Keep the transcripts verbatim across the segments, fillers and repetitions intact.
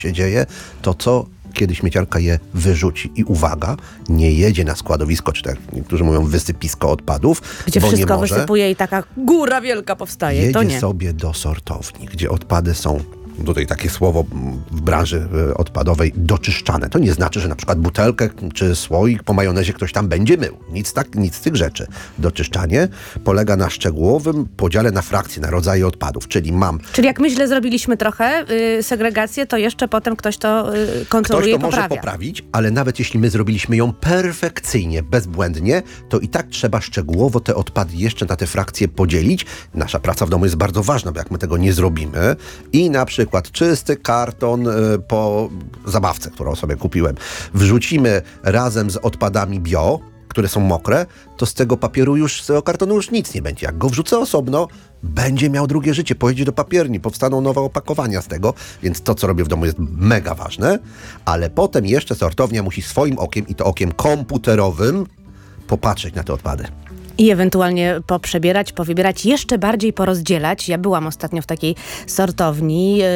się dzieje, to co kiedy śmieciarka je wyrzuci i uwaga, nie jedzie na składowisko, czy tak niektórzy mówią wysypisko odpadów, gdzie bo wszystko nie może, wysypuje i taka góra wielka powstaje. jedzie To nie. sobie do sortowni, gdzie odpady są, tutaj takie słowo w branży odpadowej, doczyszczane. To nie znaczy, że na przykład butelkę czy słoik po majonezie ktoś tam będzie mył. Nic, tak, nic z tych rzeczy. Doczyszczanie polega na szczegółowym podziale na frakcje, na rodzaje odpadów, czyli mam... Czyli jak my źle zrobiliśmy trochę yy, segregację, to jeszcze potem ktoś to yy, kontroluje Ktoś to i poprawia. może poprawić, ale nawet jeśli my zrobiliśmy ją perfekcyjnie, bezbłędnie, to i tak trzeba szczegółowo te odpady jeszcze na te frakcje podzielić. Nasza praca w domu jest bardzo ważna, bo jak my tego nie zrobimy i na przykład czysty karton y, po zabawce, którą sobie kupiłem, wrzucimy razem z odpadami bio, które są mokre, to z tego papieru już, z tego kartonu już nic nie będzie. Jak go wrzucę osobno, będzie miał drugie życie, pojedzie do papierni, powstaną nowe opakowania z tego, więc to, co robię w domu, jest mega ważne, ale potem jeszcze sortownia musi swoim okiem, i to okiem komputerowym, popatrzeć na te odpady. I ewentualnie poprzebierać, powybierać, jeszcze bardziej porozdzielać. Ja byłam ostatnio w takiej sortowni yy,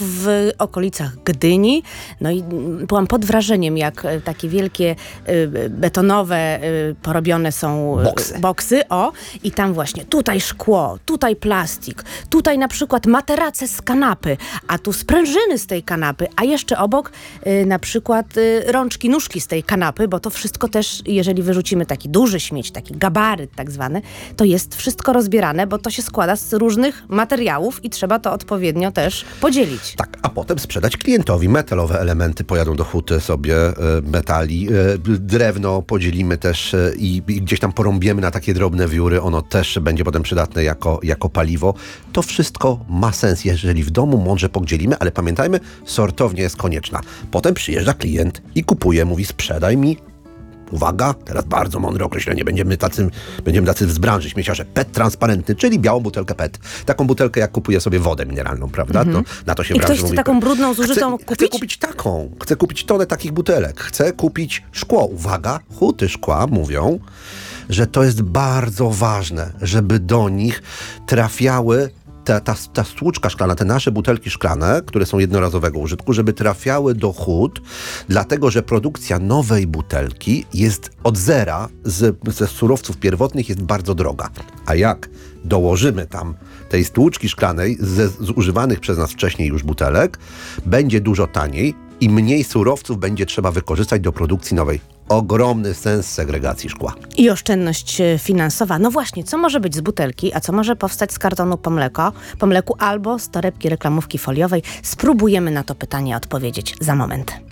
w okolicach Gdyni. No i byłam pod wrażeniem, jak takie wielkie yy, betonowe yy, porobione są Boksy. boksy. O, i tam właśnie tutaj szkło, tutaj plastik, tutaj na przykład materace z kanapy, a tu sprężyny z tej kanapy, a jeszcze obok yy, na przykład yy, rączki, nóżki z tej kanapy, bo to wszystko też, jeżeli wyrzucimy taki duży śmieć, taki gabaryt tak zwany, to jest wszystko rozbierane, bo to się składa z różnych materiałów i trzeba to odpowiednio też podzielić. Tak, a potem sprzedać klientowi. Metalowe elementy pojadą do huty sobie, e, metali. E, drewno podzielimy też e, i, i gdzieś tam porąbiemy na takie drobne wióry. Ono też będzie potem przydatne jako, jako paliwo. To wszystko ma sens, jeżeli w domu mądrze podzielimy, ale pamiętajmy, sortownia jest konieczna. Potem przyjeżdża klient i kupuje, mówi sprzedaj mi. Uwaga, teraz bardzo mądre określenie, będziemy tacy, będziemy tacy z branży śmieciarze, P E T transparentny, czyli białą butelkę P E T. Taką butelkę, jak kupuję sobie wodę mineralną, prawda? Mm-hmm. To, na to się I branży ktoś chce mówi, taką brudną, zużytą chcę, kupić? Chcę kupić taką, chcę kupić tonę takich butelek, chcę kupić szkło. Uwaga, huty szkła mówią, że to jest bardzo ważne, żeby do nich trafiały Ta, ta, ta stłuczka szklana, te nasze butelki szklane, które są jednorazowego użytku, żeby trafiały do hut, dlatego że produkcja nowej butelki jest od zera z, ze surowców pierwotnych jest bardzo droga. A jak dołożymy tam tej stłuczki szklanej ze zużywanych przez nas wcześniej już butelek, będzie dużo taniej i mniej surowców będzie trzeba wykorzystać do produkcji nowej. Ogromny sens segregacji szkła. I oszczędność finansowa. No właśnie, co może być z butelki, a co może powstać z kartonu po, mleko, po mleku albo z torebki reklamówki foliowej? Spróbujemy na to pytanie odpowiedzieć za moment.